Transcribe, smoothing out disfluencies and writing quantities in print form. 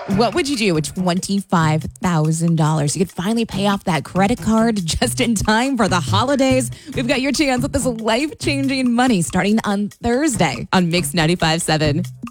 What would you do with $25,000? You could finally pay off that credit card just in time for the holidays. We've got your chance with this life-changing money starting on Thursday on Mix 95.7.